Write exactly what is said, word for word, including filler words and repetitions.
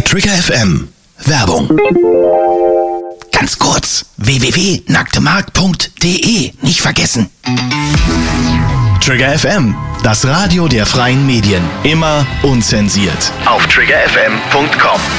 Trigger F M. Werbung. Ganz kurz. w w w punkt nacktemark punkt d e. Nicht vergessen. Trigger F M. Das Radio der freien Medien. Immer unzensiert. Auf trigger f m punkt com.